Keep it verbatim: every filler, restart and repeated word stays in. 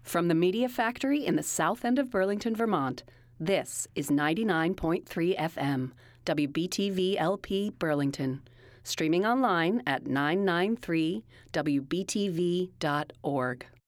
From the Media Factory in the south end of Burlington, Vermont, this is ninety-nine point three F M, W B T V L P Burlington. Streaming online at nine ninety-three W B T V dot org.